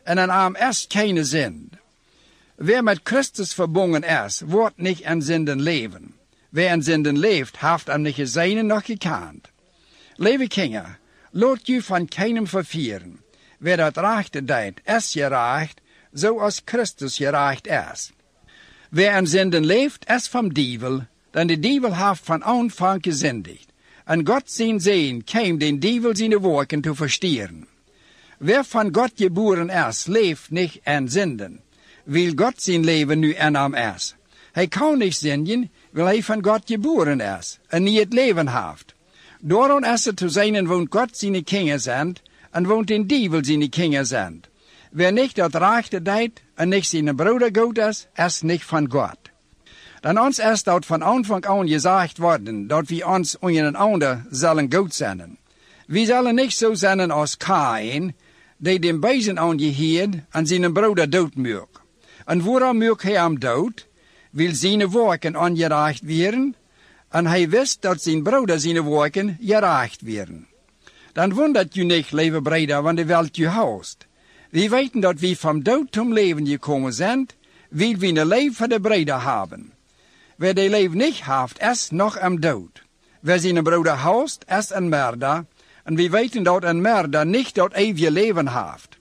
en een arm is keine zind. Wer met Christus verbonden is, wordt niet aan zinden leven. Wer aan zinden leeft, heeft hem niet gezien noch gekend. Lieve kinderen, laat u van keinem vervieren. Wer dat rechte deed, is gerecht, zoals Christus gerecht is. Wer aan zinden leeft, is van dievel, dan de dievel heeft van aanvang gezündigt. En God zijn zin kwam den dievel zijn werken te verstieren. Wer van God geboren is, leeft niet aan zinden, wil God zijn leven nu aan hem is. Hij kan niet zinden, wil hij van God geboren is, en niet het leven heeft. Daarom is het te zijn woont God zijn kinderen zijn, en woont den dievel zijn kinderen zijn. Wer niet dat rechte deed, en niet zijn broeder goed is niet van God. Dan ons is dat van aanvang aan gezegd worden, dat we ons onder een ander zullen goed zijn. We zullen niet zo zijn als Kain, die den bezen aangeheerd en zijn broeder doodmaak. En waarom maak hij hem dood? Wil zijn werken ongerecht werden, en hij wist dat zijn broeder zijn werken gerecht werden. Dan wondert u niet, lieve broeder, want de wereld u haast. We weten dat we van dood tot leven gekomen zijn, wil we een leven voor de broeder hebben. Wer die leven niet heeft, is nog am dood. Wer zijn broeder haast, is een murder, en we weten dat een murder niet dat eeuwige leven heeft.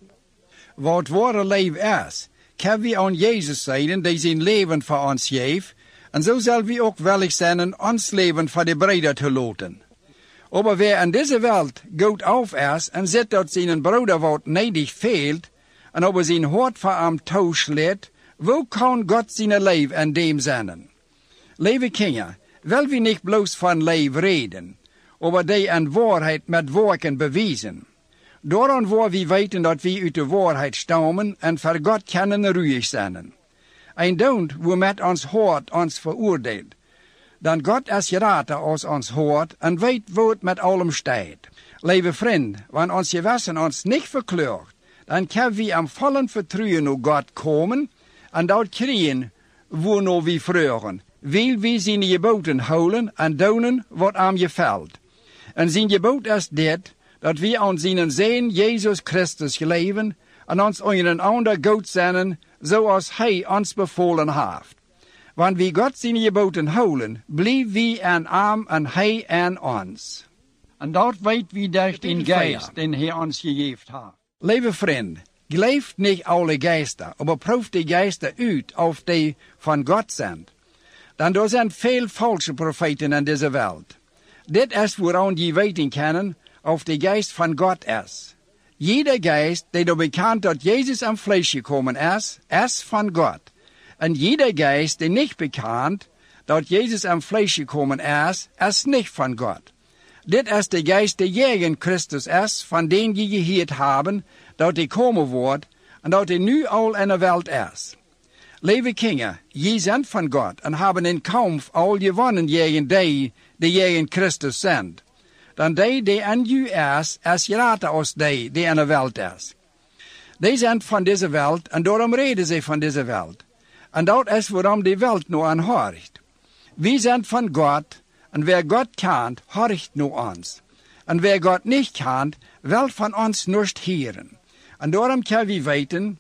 Wat ware leven is, kan we aan Jezus zeggen, die zijn leven voor ons geeft, en zo zullen we ook willig zijn ons leven voor de broeder te laten. Maar wer in deze wereld goed af is, en ziet dat zijn broeder wat nedig veelt, en over zijn hart voor hem toeslaat, hoe kan God zijn leven in dem zijn? Lieve kinderen, wil we niet bloos van leven reden, maar die in waarheid met werken bewijzen. Daarom waar we weten dat we uit de waarheid stammen en voor God kunnen ruig zijn. En don't we met ons hart ons veroordeelt. Dan God is geraten als ons hart en weet waar het met allem staat. Lieve vriend, wanneer ons gewissen ons niet verkleurt, dan kunnen we am vollen vertrouwen naar God komen en dat krijgen waarnaar we vragen. Wil we zijn geboden houden en doen wat aan je valt. En zijn gebod is dit, dat we aan zijn Zoon Jezus Christus geleven en ons onder een ander goed zijn, zoals hij ons bevolen heeft. Want wie God zijn geboden houden, blijven we aan hem en hij aan ons. En dat weet we door den geest, den hij ons gegeven heeft. Lieve vriend, geloof niet alle geesten, maar proef de geesten uit of die van God zijn. Dan er zijn veel valse profeten in deze wereld. Dit is waaraan je weten kan of de geest van God is. Jeder geest die er bekend dat Jezus aan vlees gekomen is van God. En jeder geest die niet bekend dat Jezus aan vlees gekomen is niet van God. Dit is de geest die tegen Christus is, van den je gehoord hebben, dat hij komen wordt, en dat hij nu al in de wereld is. Lieve kinderen, je zijn van God en hebben in kampf al gewonnen tegen die tegen Christus zijn. Dan die aan u is groter als die in de wereld is. Die zijn van deze wereld en daarom reden ze van deze wereld. En dat is waarom de wereld nu aan hoort. We zijn van God en wer God kent, hoort nu ons. En wer God niet kent, wil van ons niet horen. En daarom kan we weten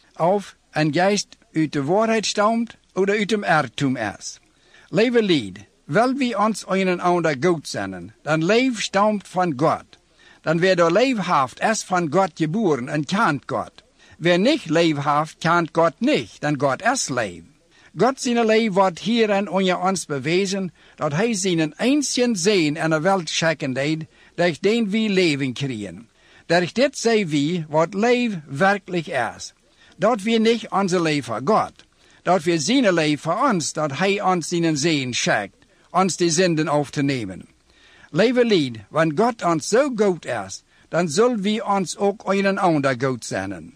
of een geest uit de waarheid stamt of uit dem ertum is. Lieve lied, wil we ons een ander goed zijn, dan leven stamt van God. Dan wer door leven heeft, is van God geboren en kent God. Wer niet leven heeft, kent God niet, dan God is leven. God zijn leven wordt hierin onder ons bewezen, dat hij zijn einzigen Zoon in de wereld schikken deed, durch den we leven krijgen. Durch dit zijn we wat leven werkelijk is. Dat we niet onze leven voor God, dat we zijn leven voor ons, dat hij ons zijn Zoon schikt, ons de zinden af te nemen. Lieve lied, want God ons zo goed is, dan zullen we ons ook een ander goed zijn.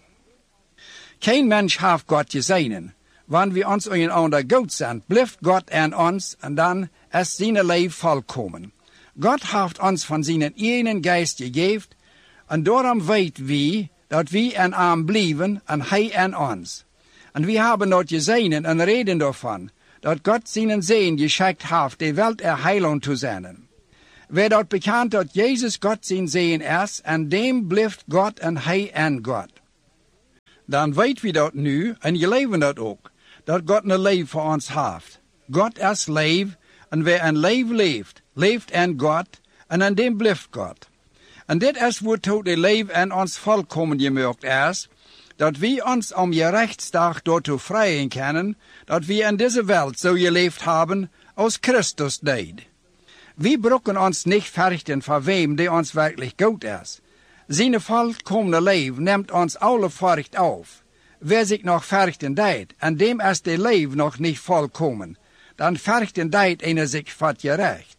Geen mens heeft God gezien. Wanneer we ons een ander goed zijn, blijft God aan ons en dan is zijn leven volkomen. God heeft ons van zijn ene geest gegeven en daarom weten we dat we aan hem blijven en hij aan ons. En we hebben dat gezien en reden daarvan, dat God zijn Zoon geschikt heeft de wereld heiland te zijn. Wer dat bekend dat Jezus God zijn Zoon is, en dem blijft God en hij aan God. Dan weet wie dat nu, en je leven dat ook, dat God een leven voor ons heeft. God is leven, en wie een leven leeft, leeft aan God, en aan dem blijft God. En dit is waartoe de leven aan ons volkomen gemaakt is, dat we ons om je rechtsdag daartoe vrijen kunnen, dat we in deze wereld zo geleefd hebben, als Christus deed. We brokken ons niet verrichten van wem die ons werkelijk goed is. Zijn volkomene leven neemt ons alle furcht auf. Wer zich nog verrichten deed, en dem is de leven nog niet volkomen, dan verrichten deed ene zich wat gerecht.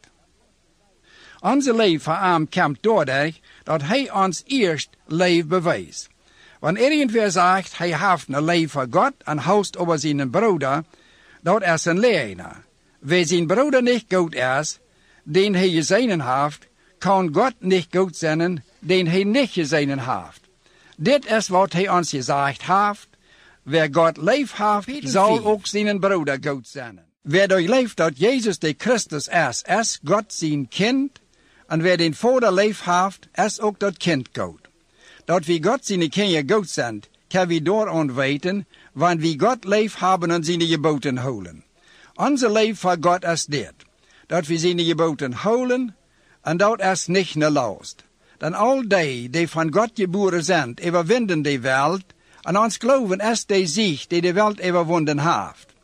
Onze leven van hem komt doordat dat hij ons eerst leven bewijst. Wanneer irgendwer zegt, hij heeft een leven voor God en houdt over zijn broeder, dat is een leugenaar. Wie zijn broeder niet goed is, den hij gezien heeft, kan God niet goed zijn, den hij niet gezien heeft. Dit is wat hij ons gezegd heeft. Wer God lief heeft, zal ook zijn broeder goed zijn. Wer doorleeft dat Jezus de Christus is God zijn kind, en wer den Vader lief heeft, is ook dat kind goed. Dat wie God zijn kinderen goed zijn, kan we daaraan weten, want wie God lief hebben en zijn geboten houden. Onze lief voor God is dit, dat we zijn geboten houden, en dat is niet een last. Dan al die van God geboren zijn, overwinnen de wereld, en ons geloven is de zieg die de wereld overwonnen heeft.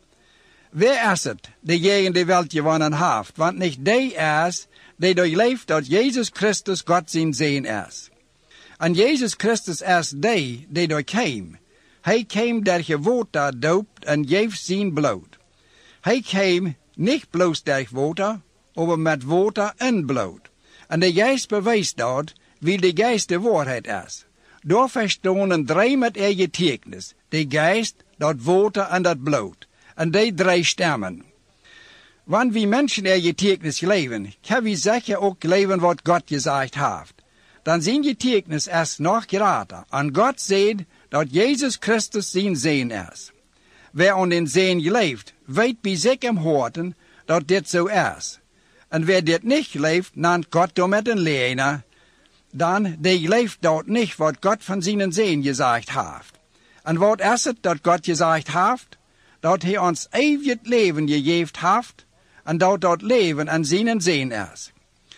Wie is het die tegen de wereld gewonnen heeft? Want niet die is die doorleeft dat Jezus Christus God zijn zin is. En Jezus Christus is die doorkwam. Hij kwam door water doopt en geeft zijn bloed. Hij kwam niet bloos door water, maar met water en bloed. En de geest bewijst dat, wie de geest de waarheid is. Door verstaan drie met getuigenis, de geest, dat water en dat bloed. En die drie stemmen. Wanneer we mensen getuigenis leven, kan we zeker ook leven wat God gezegd heeft. Dan zijn getuigenis is nog groter. En God zegt dat Jezus Christus zijn zin is. Wer aan den zin leeft, weet bij zich im harten dat dit zo is. En wer dit niet leeft, dan God door met een leugenaar, dan die leeft dat niet wat God van zijn zin gezegd heeft. En wat is het dat God gezegd heeft? Dat hij ons eeuwig leven gegeven heeft, en dat leven aan zijn zin is.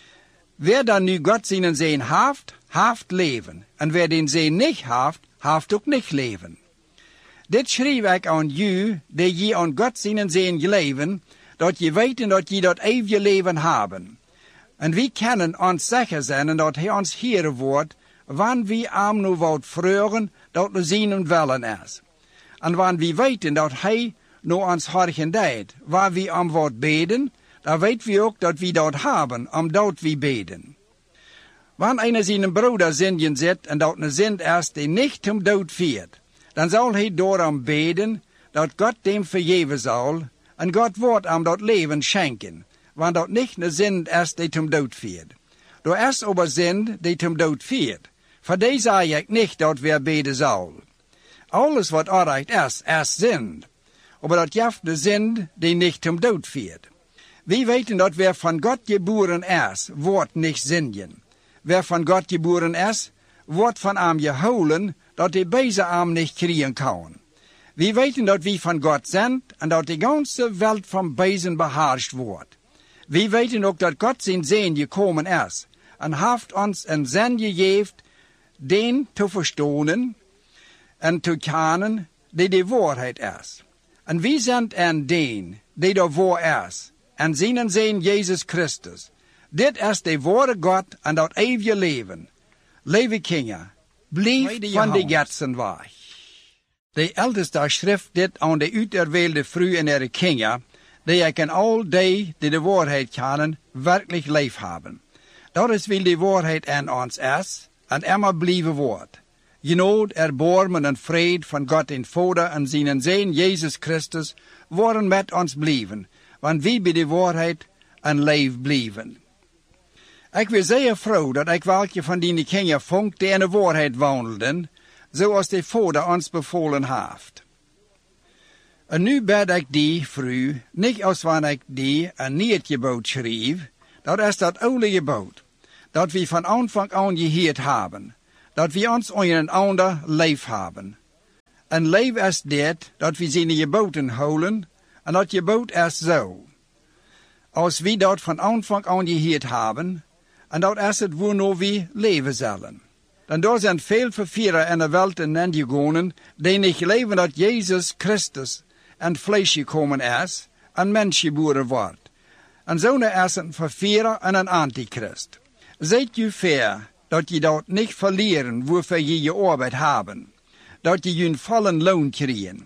Wer dan nu God zijn zin heeft, heeft leven. En wer den zin niet heeft, heeft ook niet leven. Dit schreef ik aan u, die je aan God zijn zin leven, dat je weten dat je dat eeuwige leven hebben. En we kunnen ons zeker zijn dat hij ons heren wordt, wanneer we hem nu wat vragen, dat we zien willen is. En wanneer we weten dat hij nu ons hargen deed, waar we hem wat beden, dan weten we ook dat we dat hebben, omdat we beden. Wanneer een zijn broeder zinden zit en dat een zind is die niet hem dood viert, dan zal hij door hem beden, dat God hem vergeven zal, en God wordt hem dat leven schenken, want dat niet een zind is die hem dood viert. Er is aber zind die hem dood viert. Voor die zei ik niet dat we beden zal. Alles wat onrecht is zind. Maar dat jeft de zind die niet hem dood viert. We weten dat wer van God geboren is, wordt niet zinden. Wer van God geboren is, wordt van hem gehouden, dat hij deze hem niet krijgen kan. We weten dat we van God zijn en dat de ganze wereld van bezen beheerscht wordt. We weten ook dat God zijn zin gekomen is en heeft ons een zin gegeven, den te verstaan en te kennen die de waarheid is. En we zijn een den die de waar is, en zijn zin Jezus Christus. Dit is de ware God en dat eeuwige leven. Lieve kinderen, blijf van de getsen weg. De älteste schrift dit aan de uiterwählte vrouw en ihre kinderen, die ik en al die de waarheid kennen, werkelijk lief hebben. Dat is wil de waarheid in ons is, en immer blijven wordt. Genot, erbarmen en vrede van God en Vader en zijn Zoon Jezus Christus worden met ons blijven, want wie bij de waarheid en leef blijven. Ik wil zeer vroeg dat ik welke van die kinderen vond die in de waarheid wandelden, zoals de Vader ons bevolen heeft. En nu bid ik die vrouw, niet als wanneer ik die een nieuw gebod schreef, dat is dat oude gebod, dat we van aanvang aan gehoord hebben, dat we ons een ander lief hebben. en leven als dit, dat we zijn geboten houden, en dat gebod is zo. Als we dat van aanvang aan gehoord hebben, en dat is het waarna we leven zullen. Dan daar zijn veel vervierers in de wereld en gegaan, die niet leven dat Jezus Christus en vlees gekomen is, en mens geboren wordt. En zo is een vervierer en een antichrist. Zijt u fair dat je dat niet verlieren waarvoor je arbeid hebben, dat je een vollen loon krijgen.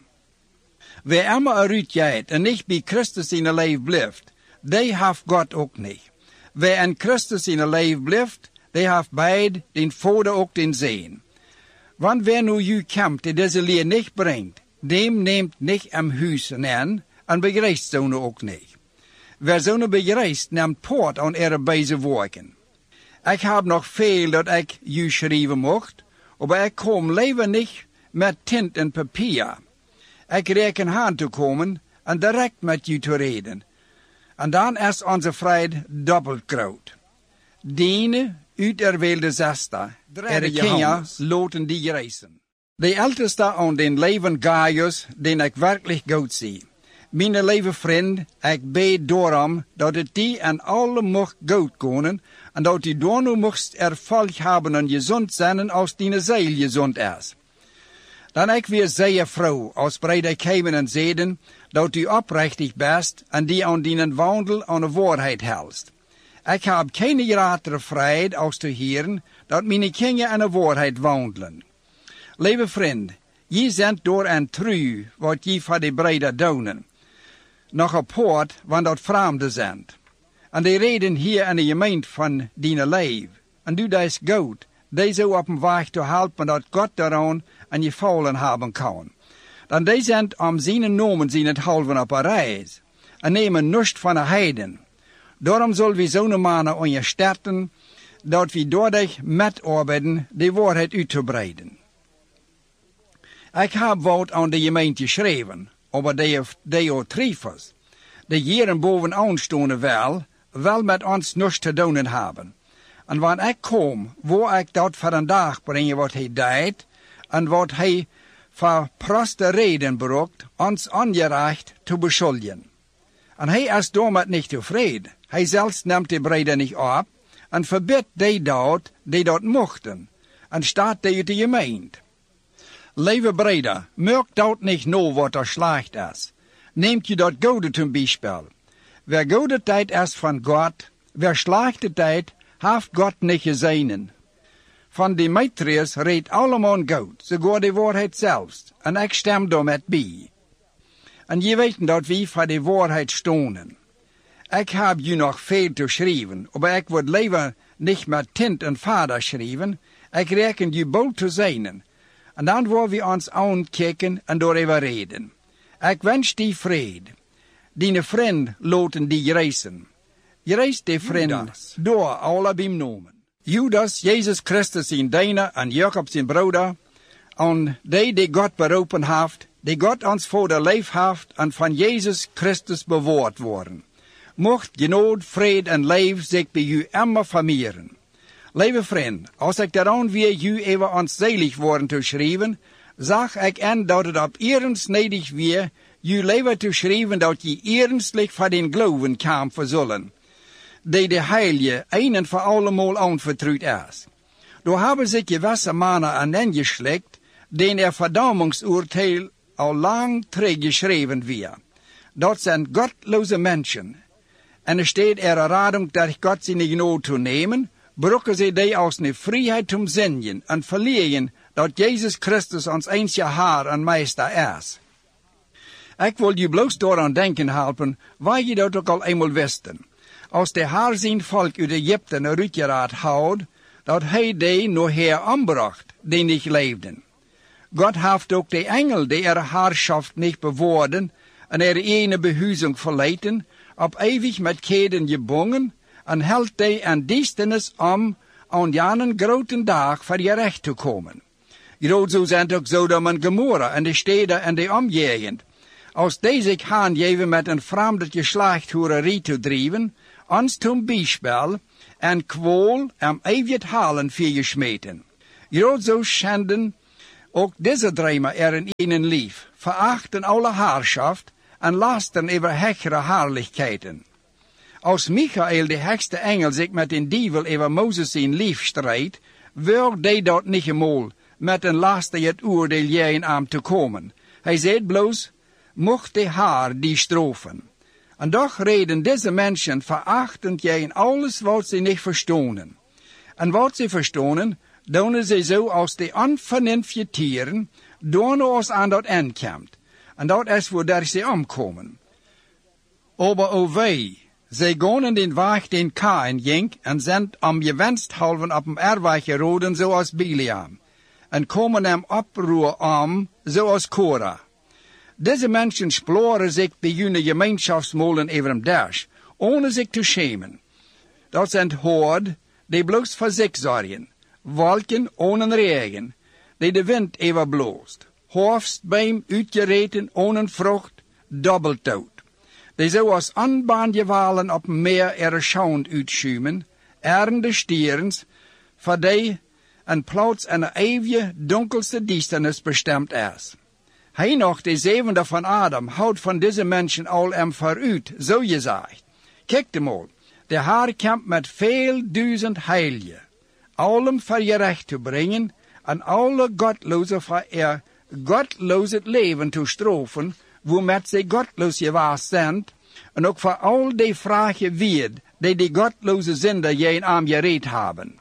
Wie immer eruit gaat en niet bij Christus in het leven blijft, die heeft God ook niet. Wie in Christus in het leven blijft, die heeft beide den Vader ook den Zoon. Want wer nu u komt die deze leer niet brengt, dem neemt niet im huis aan en begrijst zo'n ook niet. Wer zo'n begrijst, neemt poort aan ihre beide werken. Ik heb nog veel dat ik u schrijven mocht, maar ik kom leven niet met tint en papier. Ik reken aan te komen en direct met u te reden. En dan is onze vrede dubbel groot. Diene uit der wilde zester, de Kenia loten die reizen. De älteste aan den leven Gaius, den ik werkelijk goed zie. Mijn lieve vriend, ik bid daarom dat het die en alle mocht goed kunnen, en dat die door nu mocht erfolg hebben en gezond zijn als die ziel gezond is. Dan ik weer zeer vrouw, als breide kijmen en zeden, dat u oprechtig best en die aan die wandel aan de waarheid helst. Ik heb geen grotere vrijheid als te heren, dat mijn kinderen aan de waarheid wandelen. Lieve vriend, je zendt door en trouw wat je voor de breide doen. Nog een poort, want dat vreemden zijn. En die reden hier in de gemeente van die leven. En doe dat goed, deze op een weg te helpen dat God daaraan en je vallen hebben kan. Dan die zijn om zijn nomen zijn het halven op een reis. En nemen niets van de heiden. Daarom zullen we zo'n mannen aan je starten, dat we doordat met arbeiden de waarheid uit te breiden. Ik heb wat aan de gemeente geschreven, maar de triefers, de heren bovenaan stonden wel met ons niets te doen hebben. En wanneer ik kom, waar ik dat voor een dag brengen wat hij deed, en wat hij voor proste reden brukt, ons ongerecht te beschuldigen. En hij is daarmee niet tevreden. Hij zelfs neemt de brede niet op, en verbiedt die dat mochten, en staat die uit de gemeente. Lieve brede, merk dat niet nou wat er slecht is. Neemt je dat goede ten bijspel. Wer goede tijd is van God, wer slechte tijd, heeft God niet gezien. Van Demetrius redt allemaal goed, sogar de waarheid zelfs, en ik stem daar met bij. En je weet dat we voor de waarheid stonden. Ik heb je nog veel te schrijven, maar ik word liever niet met tint en vader schrijven, ik reken je boel te zijn. En dan worden we ons aankijken en daarover reden. Ik wens die vrede. Die vriend loten die reizen. Je reist die vriend door alle bemnomen. Judas, Jezus Christus zijn deine en Jacob zijn broeder, en die God beroepen heeft, die God ons voor de leef heeft en van Jezus Christus bewaard worden. Mocht genood, vrede en leef zich bij u immer vermeerderen. Lieve vriend, als ik daaraan weer u even onzelig worden te schrijven, zag ik en dat het op eerens nedig weer u leven te schrijven dat je ernstig voor den geloven kan verzullen, die de heilige een en voor allemaal aanvertrouwd is. Door hebben zich gewisse mannen aan ingeslikt, den er verdammingsoordeel al lang teruggeschreven weer. Dat zijn godloze mensen. En er staat er een rading dat God zijn genood te nemen, brokken ze die als een vrijheid om zingen en verliezen dat Jezus Christus ons eensje Haar en Meester is. Ik wil je bloos daaraan denken helpen, waar je dat ook al eenmaal wisten. Als de Haar zijn volk uit Egypte eruit geraad houdt, dat hij die nog her aanbracht, die niet leefden. God heeft ook de engel die er haarschaft niet bewoorden en er ene behuizing verleiden, op eeuwig met keden gebonden, en held die aan diestenis om aan janen grote dag voor je recht te komen. Groot zo zijn ook Sodom en Gomorra en de steden en de omgegend. Als die zich aangeven met een vreemde geslachthoererie te drijven, ons ten bijspel en kwol en eeuwig halen voor je smeten. Groot zo schenden Ook deze dreimen in ihnen lief, verachten alle Herrschaft en lasten over hechere Herrlichkeiten. Als Michael, de hekste engel, zich met den dievel over Mozes zijn lief strijdt, wil hij dat niet eenmaal met een laster het oordeel jeen aan te komen. Hij zegt bloos, mocht de haar die strofen. En doch reden deze mensen verachtend jeen alles wat ze niet verstonen. En wat ze verstonen, doen ze zo als de onvernünftige tieren, doen als aan dat eind komt. En dat is waar ze omkomen. Aber o wei, zij gaan den weg den Kain ging en zijn om gewenst halven op hem erweg geroden zoals Biliam. En komen hem oproer om zoals Korah. Deze mensen sploren zich bij hun gemeenschapsmolen over hem dash, ohne zich te schemen. Dat zijn hoord, die bloos voor zich zorgen, wolken ohne regen, die de wind even bloost, hoofdbeem uitgereten ohne vrucht, dobbeltoot. Die zoals onbaangewalen op meer schauend uitschuimen, de stierens, voor die een plaats en een eeuwige donkelste duisternis bestemd is. Hij nog, de zevende van Adam, houdt van deze mensen al hem vooruit, zo gezegd. Kijk eenmaal, de Heer komt met veel duizend heiligen, allem voor je recht te brengen, en alle godlozen voor godloos het leven te strofen, waarmet zij godloos gewaast zijn, en ook voor al die vragen weer, die de godloze zinder jeen aan gereed hebben.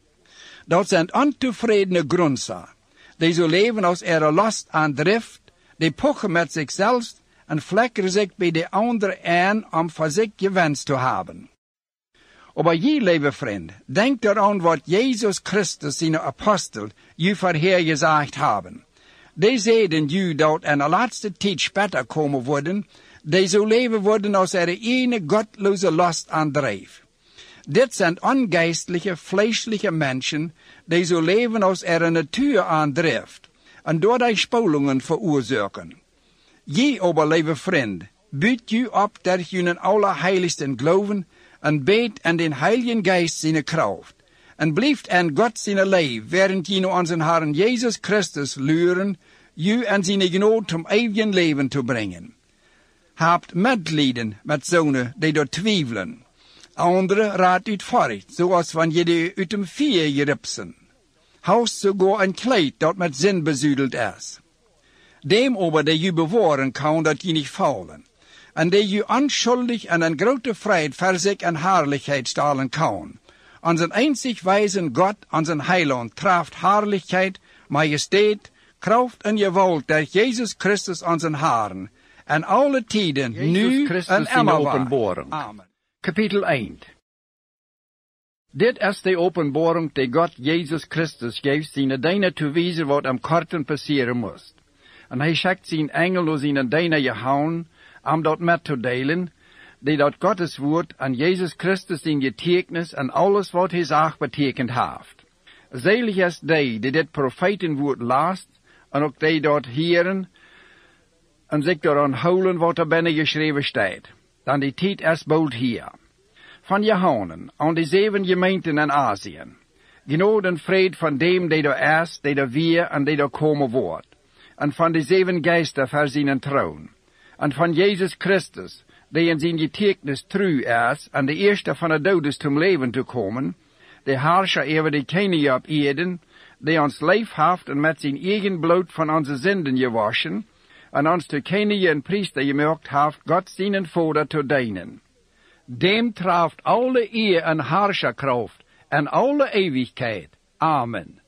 Dat zijn ontevredene grondsa, die zo leven als last aan drift, die pochen met zichzelf en vlekkeren zich bij de anderen aan om voor zich gewenst te hebben. Aber je, lieve vriend, denk eraan wat Jezus Christus zijn apostel je voorhergezegd hebben. Die zeiden je dat in de laatste tijd später komen worden, die zo leven worden als ene godloze last aandrijft. Dit zijn ongeistelijke, vleeselijke mensen, die zo leven als natuur aandrijft, en door die spolingen veroorzaken. Je, aber, lieve vriend, biedt je op dat je in allerheiligsten geloven, en beet en den Heiligen Geist zijn kracht, en blijft en God zijn leven, während je aan zijn Herrn Jezus Christus luren, je en zijn genoot om eeuwig leven te brengen. Hebt medelijden met zonen die door twijfelen. Anderen raadt uit voort, zoals wanneer je uit een vier geripsen. Houst sogar een kleed dat met zin bezuideld is. Dem aber, die je bewaren kan dat je niet faulen. En die je onschuldig en een grote vrijheid voor zich en herrlichheid stalen kan. Aan zijn einzig wijzen God, aan zijn heiland, traft herrlichheid, majesteit, kracht en gewalt der Jezus Christus aan zijn Herren. En alle tijden, nu en openbaring. Amen. Kapitel 1. Dit is de openbaring die God Jezus Christus geeft zijn diener te wijzen wat am korten passeren moest. En hij schickt zijn engel door zijn diener gehouden, om dat met te delen, die dat Gottes woord aan Jezus Christus zijn getekens en alles wat hij zegt betekend heeft. Zelig is die dit profetenwoord laast, en ook die dat heren, en zich daaraan houden wat er binnen geschreven staat. Dan die tijd is bold hier. Van Johannen aan de 7 gemeenten in Azië. Genade en vrede van dem die er is, die er weer en die er komen wordt. En van de 7 geesten voor zijn troon. En van Jezus Christus, die in zijn getekens trouw is, en de eerste van de doden om leven te komen, de Herrscher over de koningen op Eden, die ons leef heeft en met zijn eigen bloed van onze zinden gewaschen, en ons te koningen en priester gemaakt heeft, God zijn Vader te dienen. Dem traft alle eer en Herrscherkraft en alle eeuwigheid. Amen.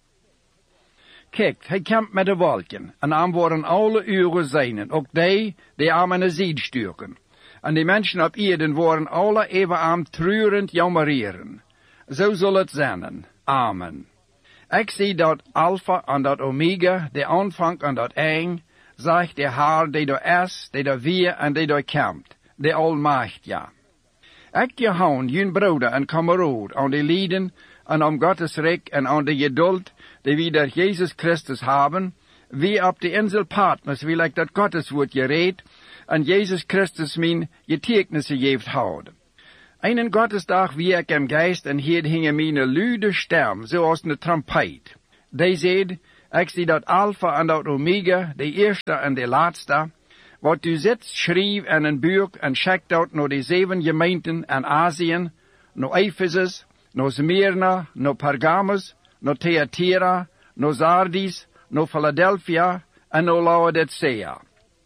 Kijk, hij komt met de wolken, en aan worden alle uren zijn, ook die aan een zijd sturen. En die mensen op Eden worden alle even aan treurend jammereren. Zo zal het zijn. Amen. Ik zie dat Alpha en dat Omega, de aanvang en dat eind, zegt de Heer die er is, die er weer en die er komt, de Almachtige. Ik gehouden jullie broeder en kameraad aan de lijden en om Gottes rijk en aan de geduld die we door Jezus Christus hebben, wie op de insel Patmos wil ik dat Gottes woord gereed en Jezus Christus mijn getekenissen heeft houden. Einen Gottesdag wie ik im Geist en hier hingen mijn luide stem, zoals een trompet. Die zei, Ik zie dat Alpha en dat Omega, de eerste en de laatste, wat u zit, schreef in een boek en schickt uit naar de 7 gemeenten in Azië, naar Ephesus, naar Smyrna, naar Pergamus, naar Thyatira, naar Sardis, naar Philadelphia en naar Laodicea.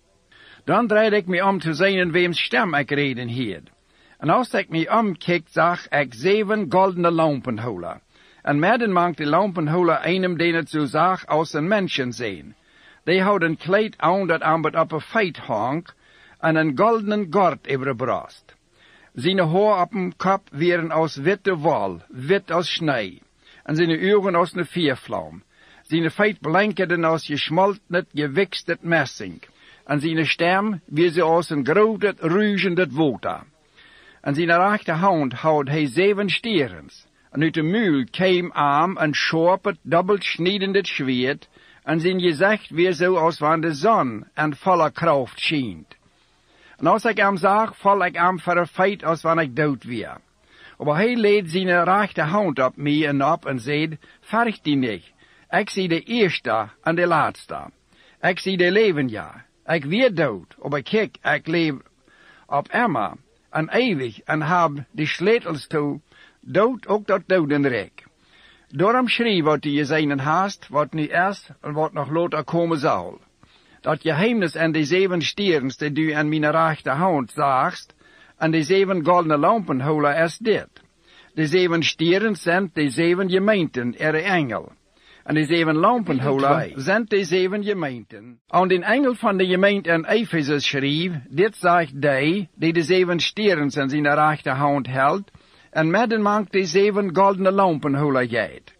Dan draaide ik me om te zien weems stem ik reden hield. En als ik me omkeek, zag ik 7 goldene lampenholen. En midden maakt de lampenholen einem den het zo zag als een mensen zijn. Die houden een kleed aan dat ambet op een feit hangt, en een goldenen gord over de borst. Zijn haar op een kop waren als witte wol, wit als sneeuw, en zijn ogen als een vuurvlam. Zijn feit blankerden als geschmoltenet, gewikstet messing, en zijn stem wie ze als een groot ruizendet water. En zijn rechterhand houdt hij 7 stierens, en uit de muil kwam een scherp, dubbelschneidendet zwaard, en zijn gezicht weer zo als wanneer de zon en volle kracht schijnt. En als ik hem zag, val ik hem voor een feit als wanneer ik dood weer. Maar hij leed zijn rechterhand op mij en op en zei, vergt die niet. Ik zie de eerste en de laatste. Ik zie de leven, ja. Ik weer dood, maar kijk, ik leef op immer en eeuwig en heb de sleutels toe, dood ook dat dodenrijk. Daarom schreef wat je zijn haast, wat nu is en wat nog later komen zal. Dat geheimnis en de 7 sterens die du in mijn rechterhand zagst, en de 7 goldene lampenholen is dit. De 7 sterens zijn de 7 gemeenten, engel. En de 7 lampenholen zijn de 7 gemeenten. En de engel van de gemeente in Ephesus schreef, dit zegt die de 7 sterens in zijn rechterhand houdt, en midden maakt de 7 goldene lampenholen gaat.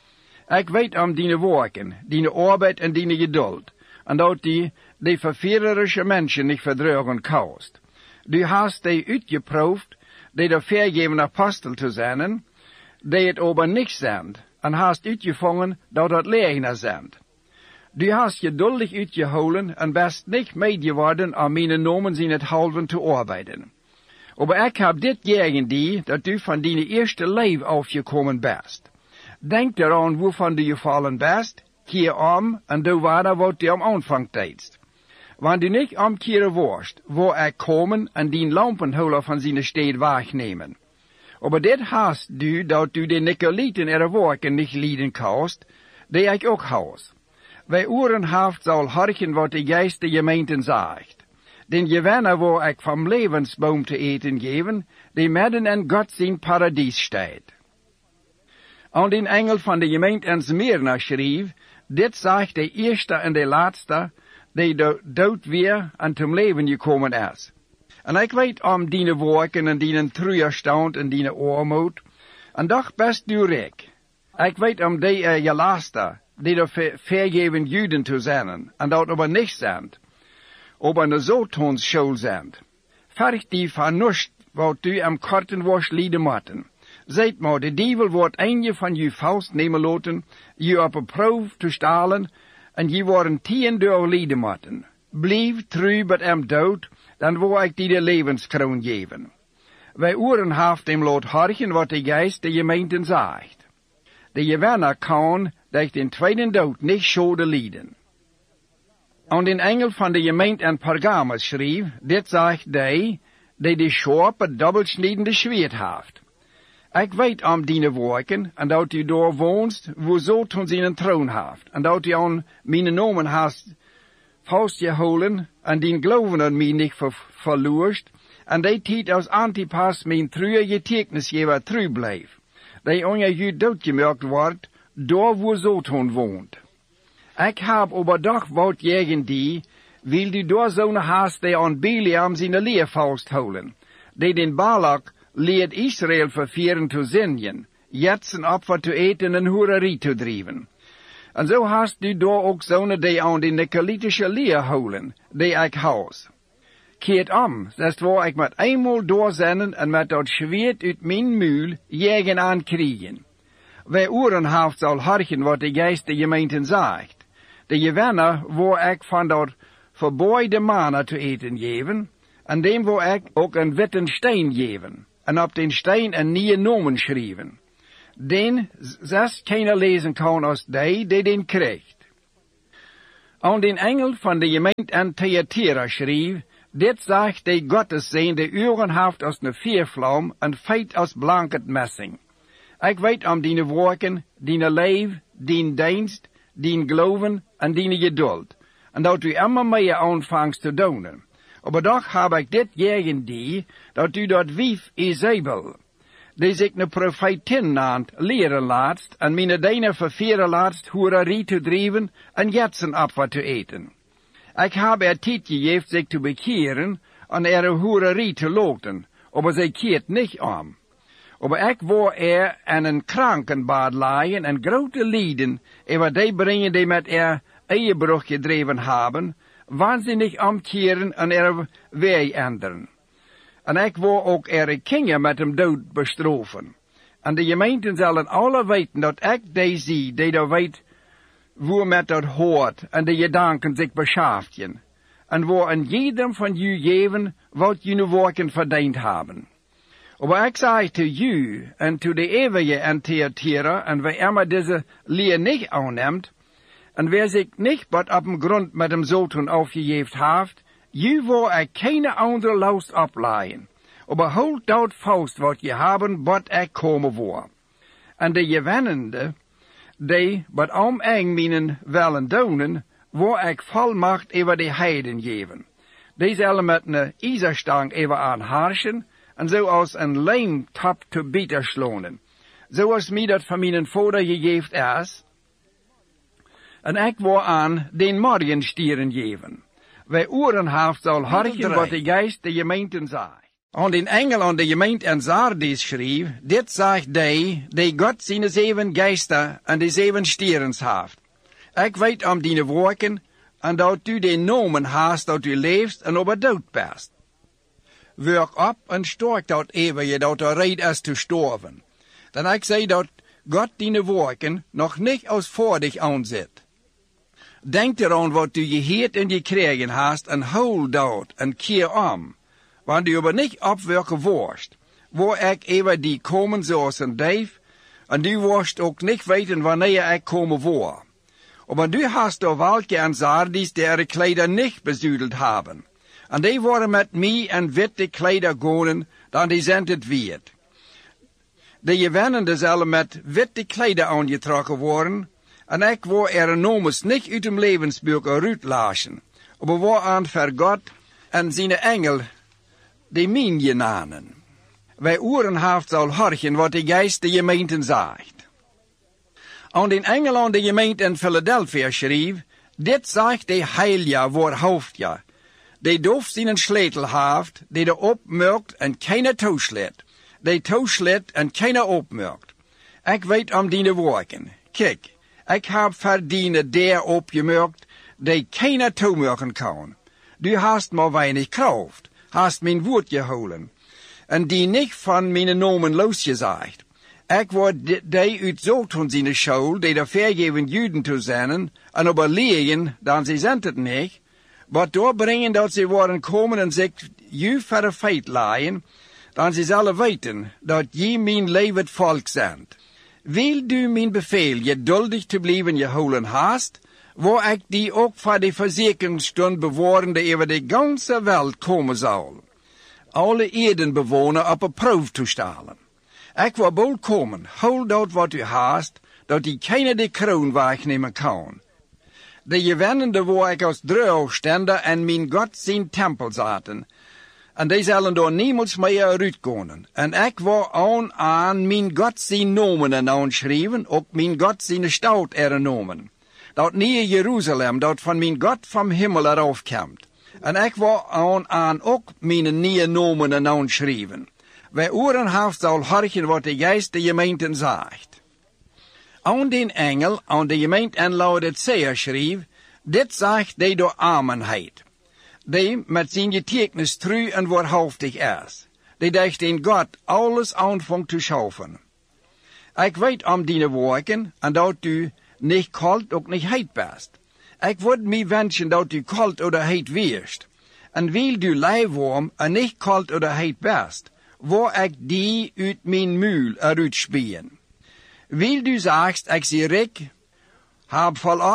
Ik weet om die werken, die arbeid en die geduld, en dat die verführerische mensen niet verdrugen kost. Du hast die uitgeproefd, die de vergeven apostel te zijn, die het aber niet zijn, en hast uitgevangen dat het leugenaar zijn. Du hast geduldig uitgehouden en best niet meegeworden om mijn nomen in het halven te arbeiden. Maar ik heb dit tegen die, dat du van die eerste leven afgekomen bent. Denk eraan waarvan du gevallen bent, keer om en doe verder wat du am aanvang deedst. Wanneer du niet omkeren worst, waar ik komen en die lampenholen van zijn steed wegnemen. Maar dit hast du, dat du de Nicolaiten er werken niet lieden kost, die ik ook houd. Wij oren haft zal harken wat de geest de gemeenten zegt. Den gewenner waar ik van levensboom te eten geven, die midden in God zijn paradies staat. En den engel van de gemeente in Smyrna schreef, dit zegt de eerste en de laatste, die dood weer en zum leven gekomen is. En ik weet om die werken en die treurstand en die armoed, en doch best du rijk. Ik weet om die gelasten, die de vergeven Juden te zijn, en dat aber niet zijn, aber een zotons school zijn. Verg die van nust, wat du am korten was lieden matten. Zijt maar, de dievel wordt een van je faust nemen laten, je op een proef te stalen, en je worden 10 door lieden matten. Blijf trouw met hem dood, dan wil ik die de levenskroon geven. Wij oren haft hem laat harken wat de geest de gemeenten zegt. De gewenner kan dat den tweede dood niet schade lijden. En de engel van de gemeente in Pergamus schreef, dit zegt die de scherpe dubbelsnijdende zwaard heeft. Ik weet om die werken, en dat u daar woonst, waar zo toen zijn troon heeft, en dat u aan mijn nomen hast vastgehouden, en die geloven aan mij niet verloorst, en die tijd als Antipas mijn trouwe getekensgever trouw bleef, die aan je doodgemerkt wordt, daar waar zo toen woont. Ik heb aber doch wat tegen die, wil du daar zo'n haast die aan Biliam zijn leer vasthouden, die den Balak leert Israël vervieren te zingen, jetzt een opfer te eten en hoererie te drijven. En zo hast du daar ook zo'n die aan de Nicolaïtische leer houden, die ik houd. Keert om, zest waar ik met eenmaal doorzenden en met dat zwaard uit mijn muil jegen aan kriegen. Wij oren haft zal harken wat de geest de gemeenten zegt. De gewenner waar ik van dat verboeide manna te eten geven, en dem waar ik ook een witten steen geven, en op den steen een nieuwe nomen schrijven. Den zes keiner lezen kan als die den krijgt. Aan den engel van de gemeente aan Thyatira schreef, dit zegt de Gottes zijn de uren haft als een vuurvlam en feit als blanket messing. Ik weet om die werken, die leven, die dienst, die geloven en die geduld. En dat u immer meer aanvangt te doen. Maar toch heb ik dit tegen die, dat u dat wief Isabel, die zich een profetin naant, leren laatst, en mijn dijnen ververen laatst, hoererie te drijven en jetsenapfer te eten. Ik heb tijd gegeven zich te bekeren en hoererie te loten, maar zij keert niet om. Maar ik wou aan een krankenbad liggen en grote lijden, over die brengen die met eiebrug gedreven hebben, waanzinnig omkeren en weg änderen. En ik wou ook kinderen met hem dood bestrofen. En de gemeenten zullen alle weten dat ik die zie, die dat weet, hoe met dat hoort, en de gedanken zich beschaaften. En wo aan jedem van jullie geven, wat jullie werken verdiend hebben. Maar ik zeg te jullie, en to de eeuwige en Thyatira, en wie immer deze leer niet aanneemt, en wer zich niet wat op een grond met hem zoten aufgegeven heeft, je wil er keine andere last opleiden. Maar houd dat vast wat je hebben, wat er komen wil. En de gewennende, die wat om eng minen willen doen, wil ik volmacht over de heiden geven. Die zullen met een ijzerstang even aanharschen, en zoals een lijmtap te bieten slonen. Zoals mij dat van mijn vader gegeven is. En ik wil aan den morgenstieren geven. Wij oren haft zal harken wat de geest de gemeenten zei. Aan den engel aan de gemeente en Sardis schreef, dit zegt die God zijn 7 geesten en de 7 stierens heeft. Ik weet om die werken, en dat u de nomen haast dat u leeft en op dood bent. Werk op en stork dat eeuwige dat er reed is te sterven. Dan ik zei dat God die werken nog niet als voor dich aanzet. Denk eraan wat u geheerd en gekregen hast en hou dat en keer om. Want u aber niet opwerken worst, waar ik even die komen zoals een duif, en du worst ook niet weten wanneer ik komen voor. Maar du hast er welke en Sardis die ihre Kleider niet bezudeld hebben. En die worden met mij en witte kleider gonen, dan die zijn het weert. De gewennende zullen met witte kleider aangetrokken worden, en ik wil er nomes niet uit hem levensboek eruit lachen, maar wil aan voor God en zijn engel die min genanen. Wij oren haft zal horchen wat de geest de gemeenten zegt. Aan den engel aan de gemeente in Philadelphia schreef, dit zegt de heilige voor hoofdja, die doof zijn sletel heeft, die de opmerkt en keine toeslet, die toeslet en keine opmerkt. Ik weet om die werken. Kijk, ik heb verdiende der opgemerkt, die keine toemerken kan. Du hast maar weinig kracht, hast mijn woord gehouden, en die niet van mijn nomen losgezegd. Ik word die uit zo'n zijn school, die de vergeven Juden te zijn, en overlegen, dan ze zijn het niet, wat doorbrengen dat ze worden komen en zich je voor de feit leiden, dan ze zullen weten dat je mijn levend volk bent. Wil du mijn bevel geduldig te blijven gehouden hast, waar ik die ook voor de verzekeringstund bewoorden die over de ganze wereld komen zal. Alle erdenbewoner op een proef te stellen. Ik wil bol komen, hou dat wat u haast, dat die keine de kroon wegnemen kan. De gewennende waar ik als droogstender en mijn God zijn tempel zaten. En die zullen door niemals meer uitkomen. En ik wil aan mijn God zijn nomen aanschrijven, ook mijn God zijn stad ernomen. Dat nieuwe Jeruzalem, dat van mijn God van hemel eraf komt. En ik wil aan ook mijn nieuwe nomen aanschrijven. Wij oren haft zal harken wat de geest de gemeenten zegt. Aan den engel, aan de gemeente en Laodicea schreef, dit zegt die door amenheid. Die met zijn getekens trouw en waarhaftig is. Die dacht in God alles aanvangt te schaffen. Ik weet om die werken en dat u niet kalt ook niet heet bent. Ik word mij wensen dat u kalt oder heet weerst. En wil du lijfworm en niet kalt oder heet bent, waar ik die uit mijn muil eruit spien. Wil du zagst, ik zie rik, heb volop,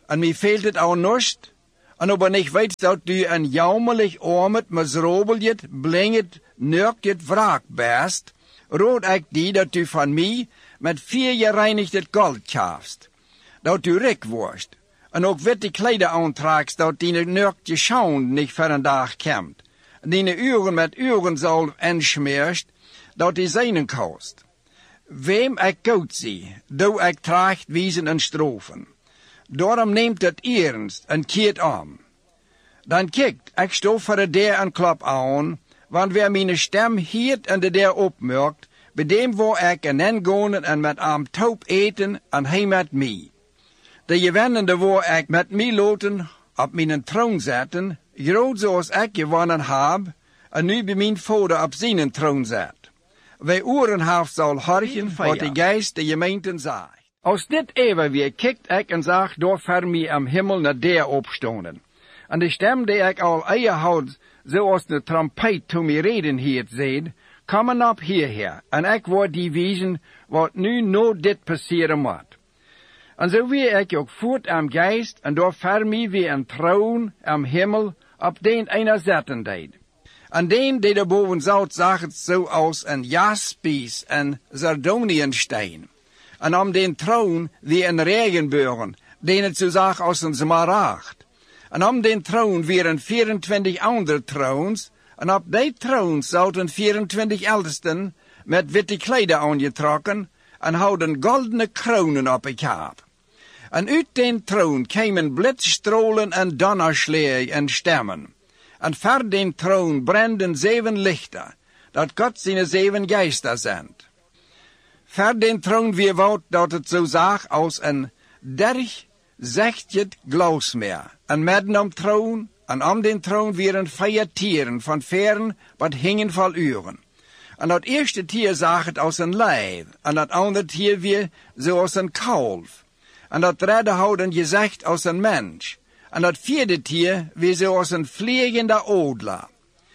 en mij fehlt het al nost, en ob ik weet dat u een jammerlijk armet, miserabeljet, blinget, nurkjet wraak best, rood ik die dat u van mij met 4 gereinigd gold kaafst, dat u rijk wordt, en ook witte kleider aantrekt, dat die nurkje schaun niet voor een dag komt, en die uren met urenzalf enschmeerst, dat die zijnen kost. Wem ik koud zie, doe ik tracht wijzen en strofen. Daarom neemt het ernst en keert om. Dan kijkt, ik stof voor de deur en klop aan, want wie mijn stem hield en de deur opmerkt, bij dem waar ik en gaan en met am taub eten en hij met mij. De gewennende waar ik met mij loten op mijn troon zetten, groot zoals ik gewonnen heb, en nu bij mijn vader op zijn troon zet. Wij oren heeft zal horchen wat de geest de gemeenten zegt. Als dit even weer kijkt ik en zag door voor mij am hemel naar der opstonden. En de stem die ik al eier houd, zoals de trompet toen mij reden hield, zeid, komen op hierher, en ik word die wijzen wat nu nooit dit passeren moet. En zo weer ik ook voort am geest, en door voor mij weer een troon am hemel, op den einer zetten deed. En den die daarboven zat, zag het zo als een jaspies en sardoniënsteen. En om den troon weer een regenbogen, den het zo zag als een smaragd. En om den troon weer een 24 andere troons, en op die troons zaten 24 eldesten met witte kleider aangetrokken en houden goldene kronen op elkaar. En uit den troon kwamen blitzstrolen en donnerslag en stemmen. En voor den troon branden 7 lichten, dat God zijn 7 geesten zendt. Voor den troon weer woud dat het zo zag als een 30 glausmeer. En midden om troon, en om den troon weer een 4 tieren van veren, wat hingen vol uren. En dat eerste tier zag het als een lijf, en dat andere tier weer zoals een kalf. En dat derde houden gezicht als een mens. En dat 4e tier weer zoals een vliegende odler.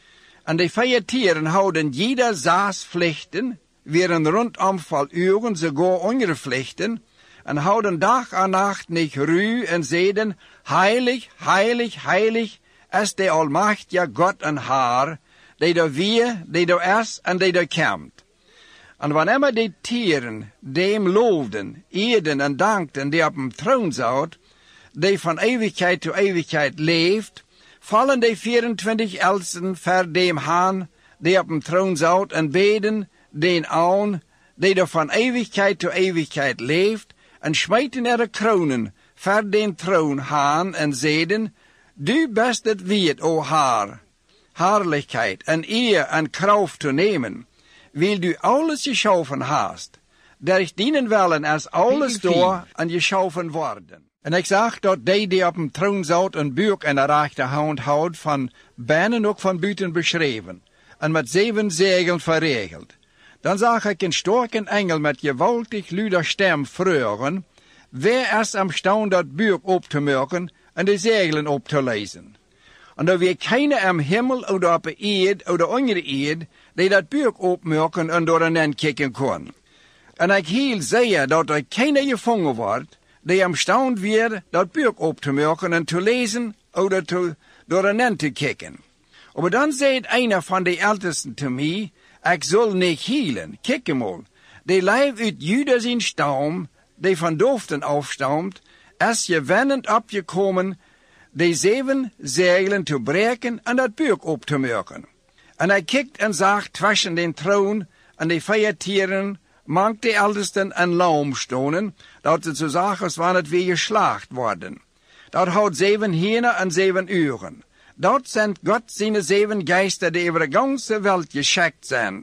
En de 4 tieren houden jeder 6 vlechten, weer een rondom vol uren, sogar andere vlechten, en houden dag en nacht niet ruw en zeiden, heilig, heilig, heilig, is de almachtige God en Haar, die er weer, die er is en die er komt. En wanneer die tieren dem loofden, eerden en dankten die op hem troon zat, die van eeuwigheid tot eeuwigheid leeft, vallen de 24 elsten voor dem Haan, die op hem troon zat, en beden den aan, die er van eeuwigheid tot eeuwigheid leeft, en smijten er de kronen voor den troon Haan, en zeiden, du best het wierd, o Haar, heerlijkheid en eer en kracht te nemen, wil du alles geschaffen hast, der ich dienen willen als alles door en geschaffen worden. En ik zag dat die op een troon zat een buik in de rechterhand houdt, van binnen ook van buiten beschreven, en met 7 zegelen verregeld. Dan zag ik een sterke engel met gewaltig luider stem freuren, wer is am staan dat buik op te merken en de zegelen op te lezen. En er weer keine am hemel oder op de eerd oder onder eerd, die dat buik opmerken en door een kijken kon. En ik hield zeer dat er keine gevangen wordt, die am staan weer dat buik op te merken en te lezen oder door een te kijken. Maar dan zei einer van de ältesten te mij, ik zal niet hielen, kijk eenmaal, die lijf uit Judas in stam, die van doofden afstamt, is je wennend opgekomen, die 7 zegelen te breken en dat buik op te merken. En hij kijkt en zag tussen den troon en de 4 tieren, mank de eldesten en laum stonen, dat het zo zag als wanneer het weer geslaagd worden. Dat houdt 7 henen en 7 uren. Dat zendt God zijn 7 geesten die over de ganze wereld geschikt zijn.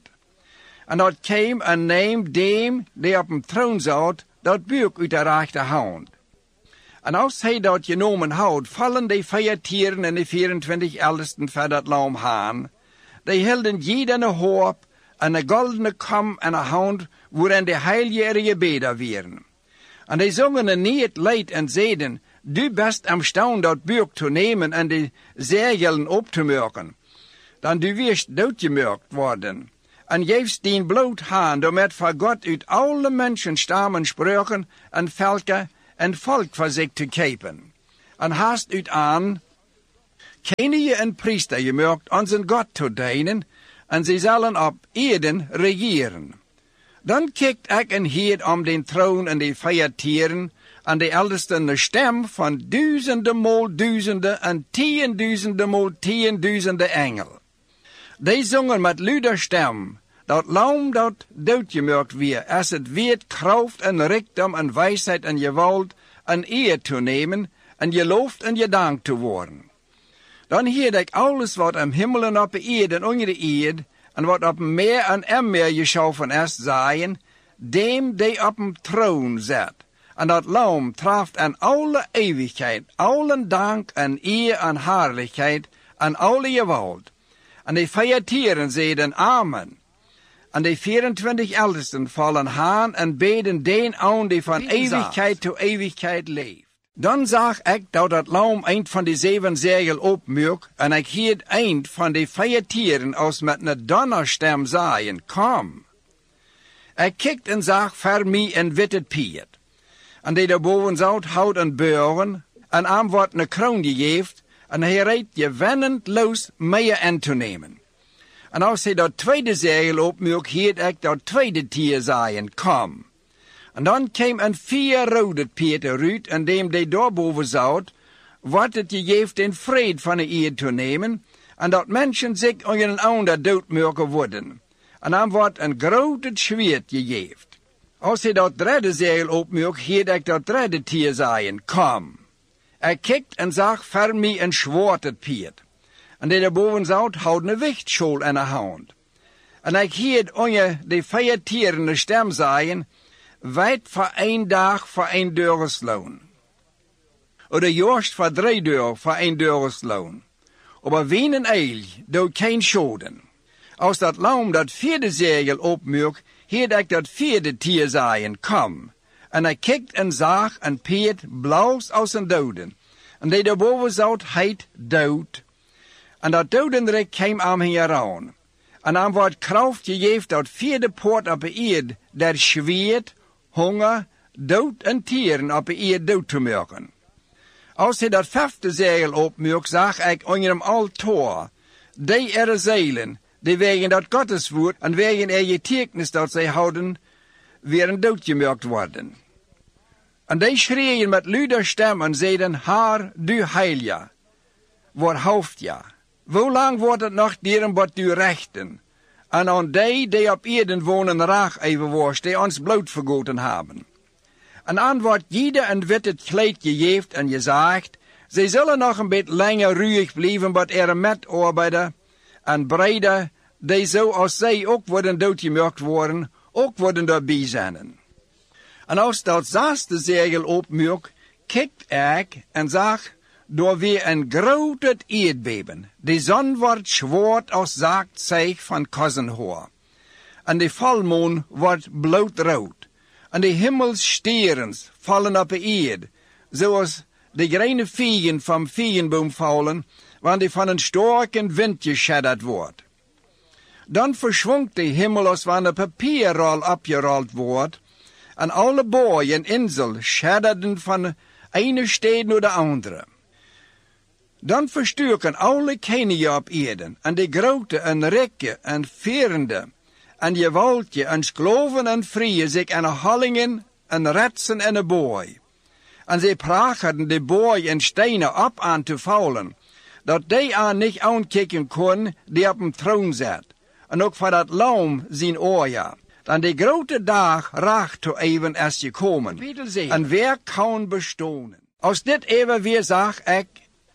En dat kwam en neemt dem die op een troon zat, dat buik uit de rechterhand. En als hij dat genomen houdt, vallen de 4 tieren en de 24 eldesten voor dat lam haan. Die hielden jeder een hoop en een goldene kam en een hand, waarin de heilige beden waren. En die zongen een niet leid en zeiden, du best am staan dat buik te nemen en de zegelen op te merken. Dan du wirst doodgemerkt worden. En geefst dien bloot haan, doormet voor God uit alle mensen stammen, spreuken en velken en volk voor zich te kepen. en haast uit aan, Kenie en priester gemaakt onze God te dienen, en zij zullen op Eden regeren. Dan kijkt ik en heerd om den troon en de feiertieren, en de eldersten de stem van duizenden maal duizenden en 10.000 maal 10.000 engel. Die zongen met luider stem, dat laum dat doodgemaakt weer, als het weet kracht en rijkdom en wijsheid en geweld en eer te nemen, en geloofd en gedankt te worden. Dan heerde ik alles wat am hemel en op de eerd en onder de eerd, en wat op meer en meer geschaffen is, zeggen, dem die op een troon zit. En dat laum traft aan alle eeuwigheid, alle dank en eer en heerlijkheid, en alle geweld. En de feiertieren zeiden amen. En de 24 eldersten vallen haan en beden den aan die van eeuwigheid tot eeuwigheid leeft. Dan zag ik dat het laum eind van de 7 zegel opmuk, en ik hield eind van de feiertieren als met een donnerstem zeggen, kom. Ik kijkt en zag voor mij een witte piet. En die daarboven zout hout en buigen, en aan wordt een kroon gegeven, en hij rijdt gewennend los meer in te nemen. En als hij dat tweede zegel opmuk, hield ik dat tweede tier zeggen, kom. En dan kwam een 4 rode piet eruit, en dem die daarboven zout, wordt het gegeven in vrede van de eer te nemen, en dat mensen zich onder een ander doodmaken worden. En dan wordt een grote zwaard gegeven. Als hij dat derde zegel opmuk, hield ik dat derde tier zeggen, kom. Ik kijkt en zag voor mij een zwarte piet. En die daarboven zout houden een wichtschool in de hand. En ik hield onder de feiertierende stem zeggen, wijd voor 1 dag voor 1 deursloon. Oder juist voor 3 deur voor 1 deursloon. Aber wien en eil doet geen schoden. Als dat laum dat 4e zegel opmuk, hield ik dat 4e tier zeggen, kom. En ik kijkt en zag een piet blauws als een doden. En die daarboven zout heet dood. En dat dodenrijk kwam aan hem heran. En aan wordt kracht gegeven dat 4e poort op de eerd, der zweert, honger, dood en tieren op de eerd dood te maken. Als hij dat 5e zegel opmuk, zag ik onder hem altaar, die zielen, die wegen dat Gotteswoord en wegen getekens dat zij houden, weer doodgemaakt worden. En die schreeuwen met luider stem en zeiden, Haar, du heilige, wat hoofd ja. Hoe lang wordt het nog dieren wat du rechten? En aan die op Eden wonen raag evenworst, die ons bloed vergoten hebben. En aan wordt ieder een witte kleed gegeven en gezegd, zij zullen nog een beetje langer ruig blijven, wat met arbeiden en breiden, die zo als zij ook worden doodgemaakt worden, ook worden daarbij zijn. En als dat 6e zegel opmuk, kijkt ik en zag, door weer een groot aardbeben. De zon wordt zwart als zaakzeeg van kossenhoor. En de volmaan wordt bloedrood. En de hemelsterens vallen op de eerd, zoals de grene vegen van vegenboom vallen, wanneer die van een sterke wind geschadderd wordt. Dan verschwonk de hemel als wanneer papierrol opgerold wordt, en alle boy en insel schadderden van ene stad naar de andere. Dan verstuurken alle koningen op Eden, en de grote en rijke en verende, en gewaltje en skloven en vrije zich aan de hallingen en retsen en de boy. En zij prachten de boy en stenen op aan te vallen, dat die aan niet aankijken kon die op een troon zat, en ook voor dat laum zijn oorja. Dan de grote dag raag te even is gekomen, en wer kan bestonen. Als dit even weer zag ik,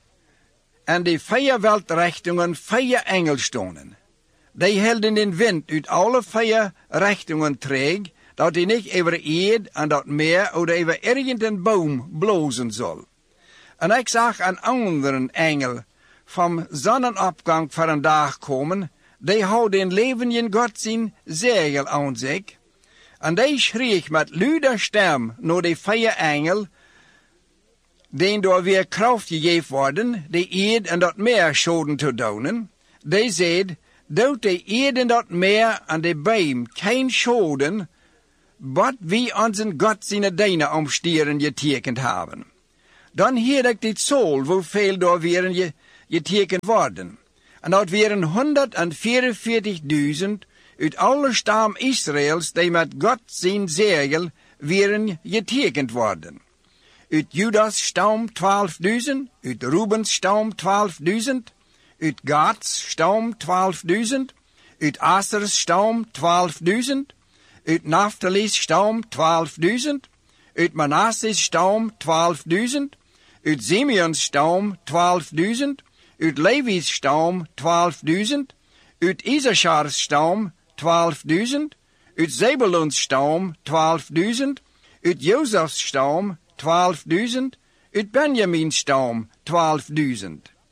en de 4 weltrichtingen 4 engel stonden. Die hielden den wind uit alle 4 richtingen treeg, dat hij niet over eerd en dat meer of over irgendein boom blozen zal. En ik zag een andere engel van zonnenopgang voor een dag komen, die houdt den levenden God zijn zegel aan zich, en die schreef met luider stem naar de 4 engel, die door weer kracht gegeven worden, de eerd en dat meer schoden te doen. Die zei, doet de eerd en dat meer en de boom geen schoden, wat wie onze God zijn dijnen omstieren getekend hebben. Dan hierde ik dit zool, hoeveel daar weer getekend worden. En dat waren 144.000 uit alle stam Israëls, die met God zijn zegel waren getekend worden. Uit Judas stam 12.000, uit Rubens stam 12.000, uit Gads stam 12.000, uit Asers stam 12.000, uit Naphtali's stam 12.000, uit Manasses stam 12.000, uit Simeons stam 12.000, uit Levi's stam 12.000, uit Issachar's stam 12.000, uit Zebulon's stam 12.000, uit Jozef's stam 12.000, uit Benjamin's stam 12.000.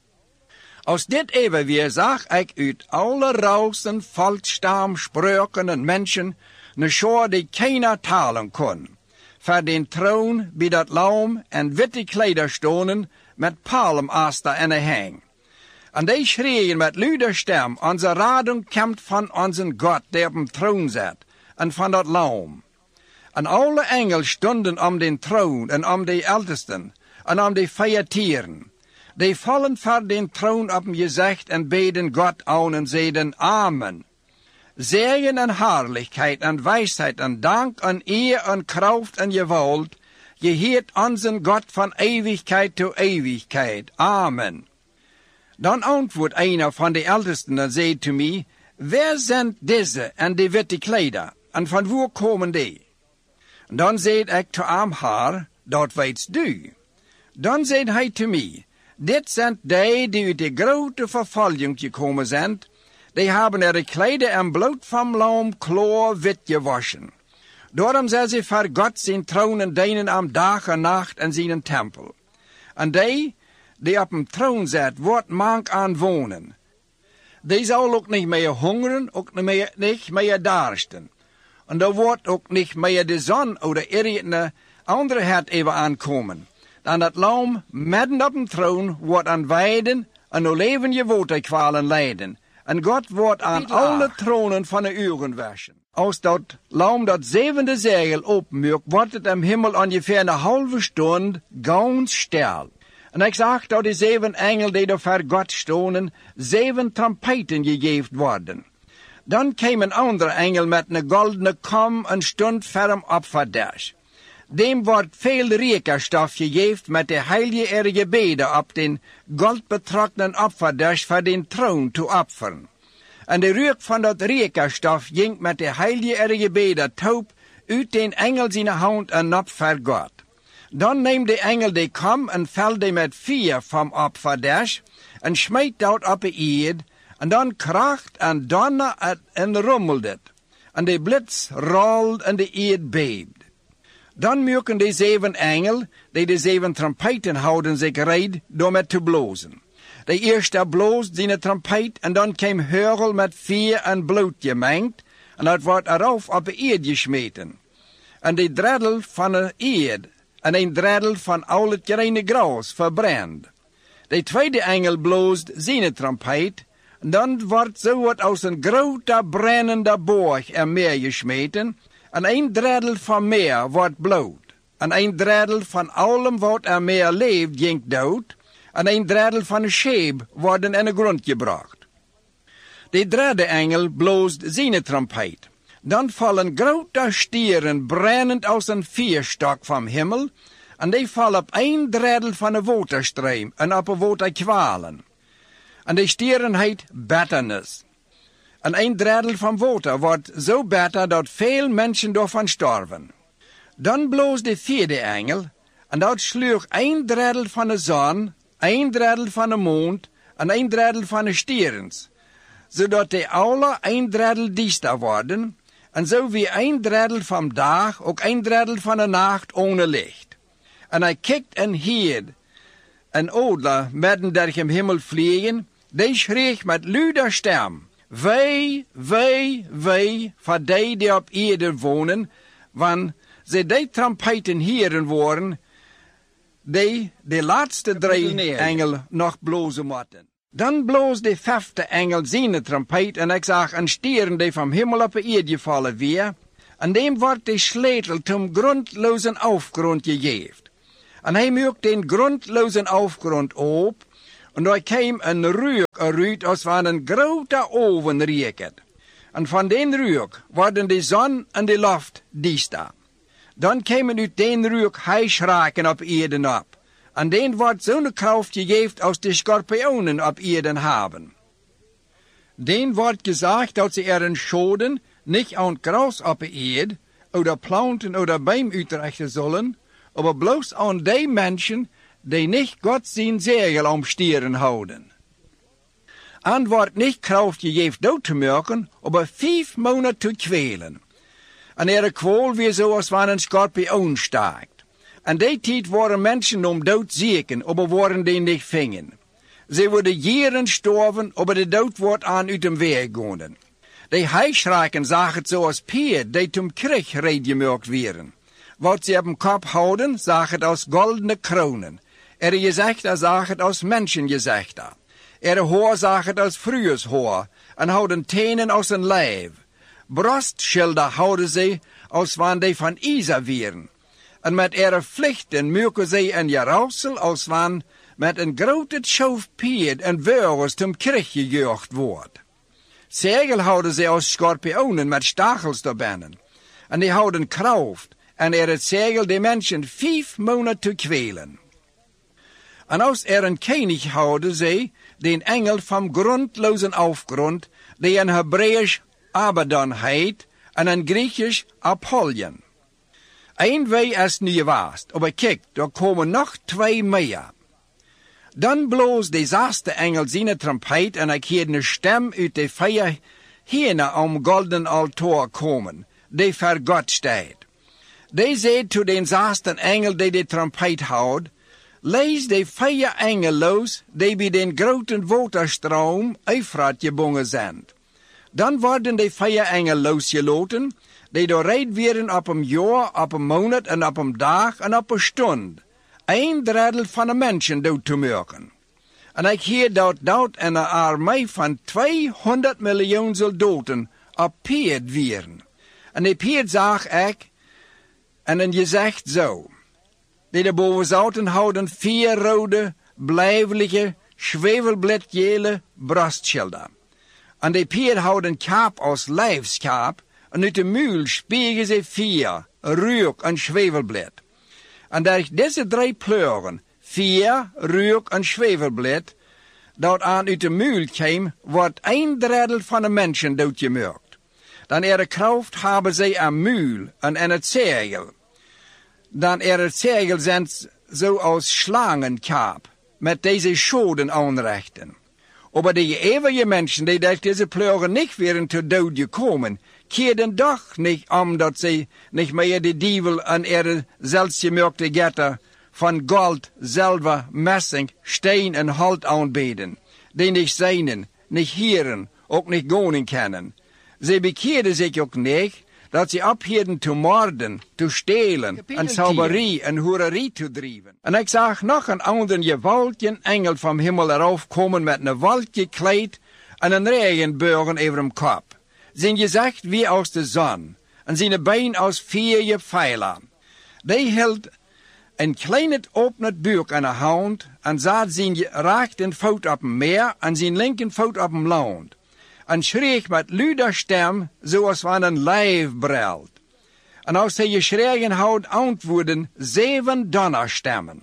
Als dit even weer zag ik uit alle rausen, volkstam, spreuken en mensen een schar die keiner talen kon. Voor den troon bij dat lam en witte kleider stonden met palmaster en een hang. En die schreeuwen met luider stem, onze radung komt van onze God, die op een troon zit, en van dat lam. En alle engelen stonden om den troon en om de ältesten en om de feiertieren. Die vallen voor den troon op een gezicht en beden God aan en zeiden Amen. Zegen en heerlijkheid en wijsheid en dank en eer en kracht en gewalt, geheert onze God van eeuwigheid tot eeuwigheid. Amen. Dan antwoordt een van de ältesten en zei te mij, waar zijn deze en de witte kleider, en van waar komen die? Dan zei ik te hem haar, dat weet du. Dan zei hij te mij, dit zijn die uit de grote vervolging gekomen zijn, die hebben er kleider en bloed van lam kloor wit gewaschen. Daarom zijn ze voor God zijn troon en dienen am dag en nacht in zijn tempel. En die op een troon zit, wordt mank aan wonen. Die zal ook niet meer hongeren, ook niet meer darsten. En er wordt ook niet meer de zon of de andere het even aankomen. Dan dat lam midden op een troon wordt aan weiden en de levende waterkwalen leiden. En God wordt aan alle tronen van de uren waschen. Als dat lam dat zevende zegel openmaakt, wordt het im hemel ongeveer een halve stond ganz stil. En ik zag dat de 7 engelen die er voor God stonden, 7 trompeten gegeven worden. Dan kwam een andere engel met een goldene kom en stond voor hem op verdacht. Dem wordt veel rekenstof gegeven met de heilige gebeden op den goldbetrokkenen opverdacht voor den troon te offeren. En de reuk van dat rekenstof ging met de heilige gebeden taub uit den engel zijn hand en op voor God. Dan neemt de engel de kom en velt die met vuur van opverdacht en smijt dat op de eerd. En dan kracht en donder en rommelt het. En de blitz rolt en de eerd beeft. Dan maken de 7 engelen, die de 7 trompeten houden, zich gereed door met te blozen. De eerste bloost zijn trompet en dan kwam hagel met vuur en bloed gemengd. En dat wordt erop op de eerd gesmeten. En de dreddel van de eerd en een dreddel van al het grene gras verbrand. De tweede engel bloost zijn trompet. Dan wordt zo wat als een grote brennende borg er meer gesmeten, en een dreddel van meer wordt bloed, en een dreddel van allem wat er meer leeft ging dood, en een dreddel van een scheep worden in de grond gebracht. De derde engel bloost zijn trompet. Dan vallen grote stieren brennend als een vuurstok van hemel, en die vallen op een dreddel van een waterstream en op een waterkwalen. En de stieren heet bitterness. En een dreddel van water wordt zo bitter dat veel mensen daarvan sterven. Dan bloos de vierde engel, en dat sloeg een dreddel van de zon, een dreddel van de mond en een dreddel van de stierens, zodat die alle een dreddel diester worden, en zo wie een dreddel van dag, ook een dreddel van de nacht ohne licht. En hij kijkt en hierd, een odler midden der im hemel vliegen, die schreef met luider stem, wee, wee, wee, voor die op aarde wonen, want ze die trompeten heren worden, die de laatste 3 engel nog blozen moeten. Dan bloos de 5e engel zijn trompet, en ik zag een stieren die van hemel op de aarde vallen weer, en dem wordt de sleutel zum grondlozen afgrond gegeven. En hij maakt den grondlozen afgrond op, en daar kwam een reuk eruit als van een grote oven rieket. En van den reuk worden de zon en de lucht diesta. Dan kwamen uit den reuk hijschraken op Eden op. En den wordt zo'n kracht gegeven als de schorpionen op Eden hebben. Den wordt gezegd dat ze er een schoden niet aan gras op Erde, oder planten oder Beim uitrichten zullen, aber bloos aan die mensen die niet God zijn zegel om stieren houden. En wordt niet kracht gegeven dood te maken, aber 5 maanden te kwelen. En er kwal weer zoals van een schorpioen staakt. En die tijd waren mensen om dood zieken, aber worden die niet vingen. Ze worden jaren sterven, aber de dood wordt aan uit hem weggaan. Die hijschraken zagen zoals Pier, die zum Krieg reedgemaakt werden. Wat ze op hem kop houden, zag het als goldene kronen. Er gezichten zag het als mensengezichten. Er haar zag het als vrouwshaar, en houden tenen als een lijf. Brostschilder houden ze als wanneer die van ijzer waren. En met ihre vlichten maken ze een gerouwsel als wanneer met een grote schoofpier en wurgens zum Krieg gejuicht wordt. Zegel houden ze als schorpionen met stachels daarbinnen. En die houden kracht, en het zegel de mensen 5 maanden te kwelen. En als er een koning houden ze, den engel van grondlozen afgrond, die een Hebreeuws Abaddon heet, en een Griechisch Apollyon. Eén wij is nu gewaast, maar kijk, er komen nog 2 meer. Dan bloos de 6e engel zijn trompet en ik hoorde een stem uit de 4 henen om golden altaar komen, die voor God staat. Die zei to den 6e engel die de trompet houdt, lees de 4 engel los, die bij den groten waterstroom Eufrat gebonden zijn. Dan worden de 4 engel losgelaten, die doorrijd werden op een jaar, op een maand en op een dag en op een stond. 1/3 van de mensen dood te maken. En ik hoor dat een armee van 200 miljoen soldaten op paard werden. En die paard zag ik, en je zegt zo, die de boven zouden houden 4 rode, blijvelijke, zwevelbladgele brostschilder. En die paard houden kaap als lijfskaap, en uit de muil spiegen ze 4, reuk en zwevelblad. En door deze 3 pleuren, 4, reuk en zwevelblad, dat aan uit de muil kwam, wordt 1/3 van de mensen doodgemaakt. Dan er kracht hebben zij een muil en het zegel. Dan het zegel zijn zoals slangenkaap, met deze schoden aanrichten. Maar die eeuwige mensen die door deze pleuren niet werden te dood gekomen, keerden doch niet omdat ze niet meer de dievel en ihre zelfsgemerkte getter van gold, zilver, messing, steen en hout aanbeden, die niet zijn, niet hieren, ook niet gaan kennen. Ze bekeerden zich ook niet, dat ze ophielden te moorden, te stelen, en zauberie en hoererie te drijven. En ik zag nog een ander gewaltige engel van hemel eraf komen met een wolk gekleed en een regenbogen over hem kop. Zijn gezicht wie als de zon, en zijn been als 4 pijlen. Die hield een klein opnet buik aan de hand, en zat zijn rechtervoet op een meer en zijn linkervoet op een land. En schreef met luider stem, zoals van een lijf brelt. En als hij geschreven had, antwoorden 7 donderstemmen.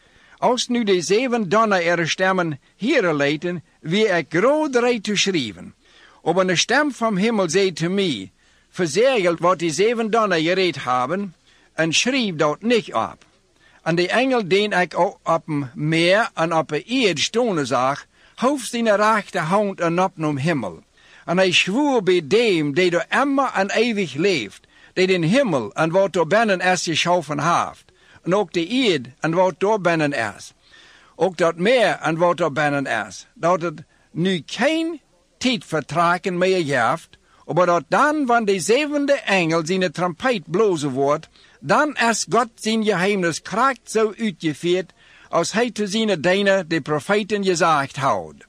Als nu de 7 donner stemmen hier leiden, wie ik groot te schrijven. Op een stem van hemel zei te mij, verzegeld wat die 7 donner gereed hebben, en schreef dat niet op. En de engel die ik op een meer en op een eerd stonden zag, hoofd zijn rechterhand en op naar hemel. En hij zwoer bij dem die door immer en eeuwig leeft, die den hemel en wat door binnen is geschaffen heeft, en ook de eerd en wat door binnen is, ook dat meer en wat door binnen is, dat het nu geen tijdvertragen meer heeft, maar dat dan, wanneer de 7e engel zijn trompet blozen wordt, dan is God zijn geheimnis kracht zo uitgevoerd, als hij te zijn diener de profeten gezegd houdt.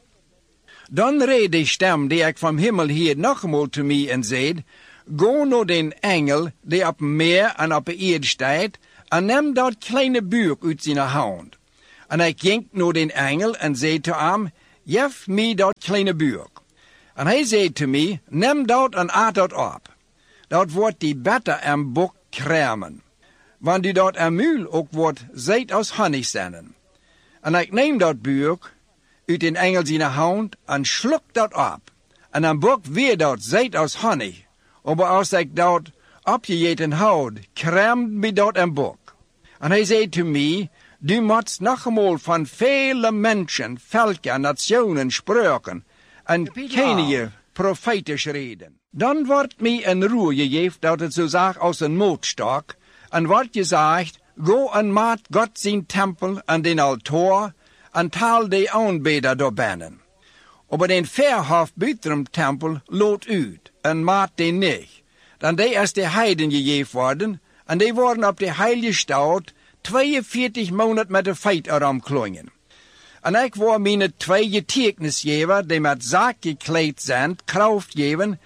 Dan reed de stem die ik van hemel hier nogmaals te mij en zei, go naar den engel die op meer en op eerd staat, en nam dat kleine buik uit zijn hand. En hij ging naar den engel en zei te hem, geef mij dat kleine buik. En hij zei te mij, neem dat en eet dat op. Dat wordt die beter en bok kramen. Want die dat en muil ook wordt zet als honig zennen. En ik neem dat buik uit den engel zijn hand en sluk dat op. En dan bok weer dat zet als honig. Maar als ik dat opgegeten houd, kramt mij dat en bok. En hij zei te mij, du moet nog eenmaal van vele mensen, volken, nationen spreken en kennen je profetisch reden. Dan wordt mij een roer gegeven dat het zo zag als een mootstok, en wordt gezegd, go en maak God zijn tempel en den altaar, en taal de aanbeder door binnen. Maar den verhof buiten tempel lood uit, en maak den niet. Dan die is de heiden gegeven worden, en die worden op de heilige stad 42 maanden met de feit erom klongen. En ik wil mijn 2 getuigenisgever, die met zaak gekleed zijn, kracht geven,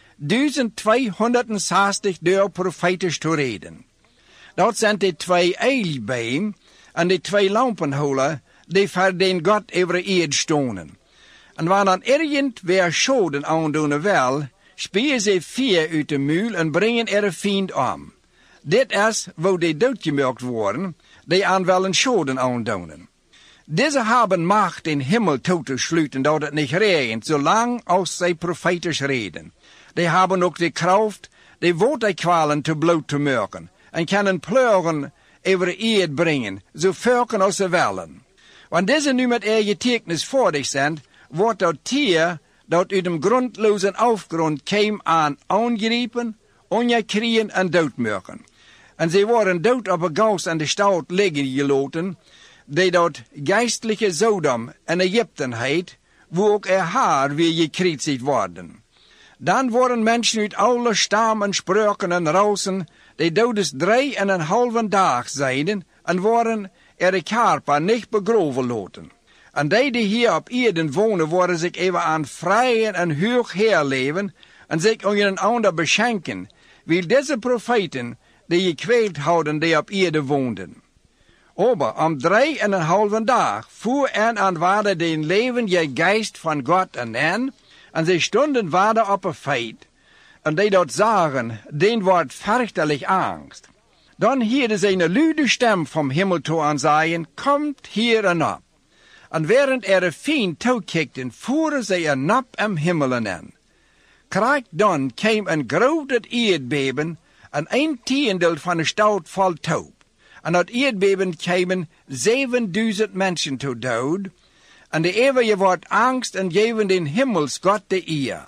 1260 door profetisch te reden. Dat zijn de 2 eilbeem en de 2 lampenholen, die voor den God over eerd stonden. En wanneer irgend weer schoden aandoen wil, spieren ze 4 uit de muil en brengen er vriend om. Dit is waar die doodgemerkt worden, die aan wel een schoden aandoen. Deze hebben macht in himmel toe te sluiten, dat het niet regent, zolang als zij profetisch reden. Die hebben ook de kracht, de waterkwalen te bloot te maken, en kunnen pleuren over eerd brengen, zo verken als ze willen. Want deze nu met eigen getuigenis voor zich zijn, wordt dat tier dat uit de grondloze afgrond kwam aan aangrijpen, ongekregen en doodmerken. En ze worden dood op een gas en de stad liggen gelaten, die dat geestelijke Sodom en Egypten heet, wo ook haar weer gekreuzigd worden. Dan worden mensen uit alle stammen, spreuken en rausen, die doodes 3,5 dag zeiden, en worden de karpa niet begroven laten. En die hier op aarde wonen, worden zich even aan vrijen en hoog herleven, en zich onder een ander beschenken, wie deze profeten, die gekweeld houden, die op aarde woonden. Maar om 3,5 dag voer en aan waarde den leven je geest van God en ze stonden waarde op een feit. En die dat zagen, den wordt fürchterlich angst. Dan hielden ze een luide stem vom hemel toe en zeiden, komt hier en op. En während er fiend toekijkten, voeren ze er nap am hemelen in. Krijg dan kwam een groot aardbeben, en 1/10 van de stad vol touw. En dat aardbeben kwamen 7000 mensen te dood, en de eeuwige wordt angst en geven den hemelsgod de eer.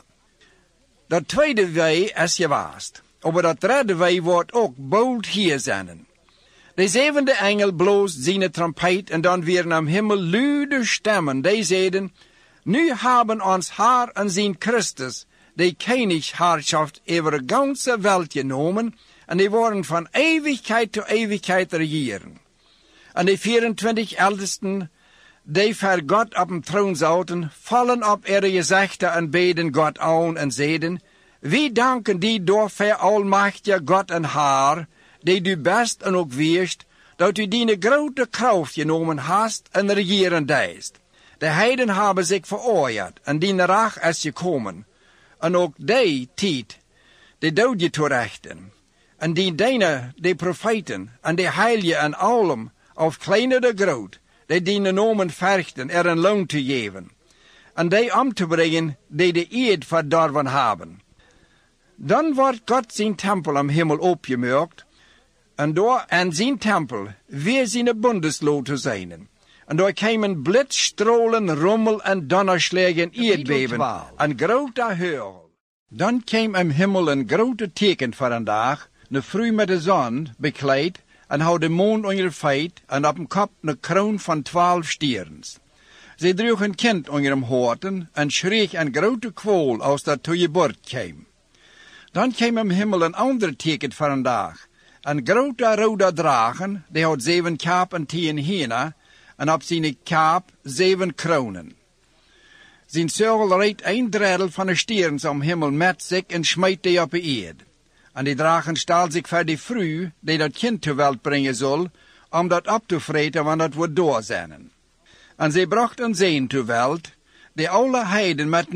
Dat tweede wei is gewaast, maar dat derde wei wordt ook bold hier zijn. De 7e engel bloos zijn trompet en dan weer am hemel luide stemmen, die zeiden, nu hebben ons Haar en zijn Christus, de Königsherrschaft over de ganze Welt genomen, en die worden van eeuwigheid tot eeuwigheid regeren. En de 24 ältesten, die voor God op een troon zaten, vallen op ihre gezichten en beden God aan en zeiden, wie danken die door voor almachtige God en Haar, die du best en ook weerst, dat u die grote kracht genomen hast en regeren deist. De heiden hebben zich veroordeeld en die rach is gekomen. En ook die tijd, de dood je toerechten. En die de profeten en de heilige en allem, of kleine de groot, die nomen verchten er een loon te geven. En die om te brengen die de eed verdorven hebben. Dan wordt God zijn tempel am hemel opgemerkt, en door aan zijn tempel weer zijn bundeslood te zijn. En door kwamen blitzstrolen, rommel en donderslagen, aardbeben en grote hagel. Dan kwam am hemel een grote teken voor een dag, ne vroeg met de zon bekleed, en hou de mond onder de feit, en op een kop een kroon van 12 stierens. Ze droeg een kind onder hem hoorten, en schreef een grote kwol als dat toe je bord kwam. Dan kwam am hemel een ander teken voor een dag, een grote rode dragen, die had 7 kap en 10 henen, en op zijn kap 7 kronen. Zijn zeugel reed 1 dreidel van de stierens om hemel met zich en smijt die op de eerd. En die dragen staal zich voor die vrouw die dat kind ter wereld brengen zal, om dat op te vreten, want dat wordt doorzennen. En zij bracht een zeen ter wereld, die alle heiden met